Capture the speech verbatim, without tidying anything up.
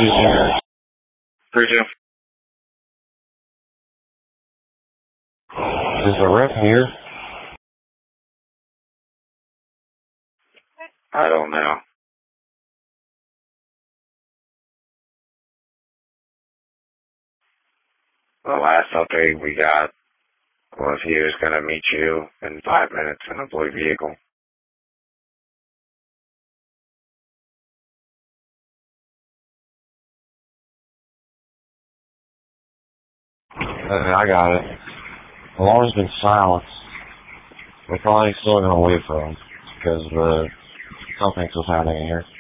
here. three two. Is the rep here? I don't know. The last update we got was he was going to meet you in five minutes in a blue vehicle. Uh, I got it. Alarm's been silenced. We're probably still going to wait for him because the something's what's happening here.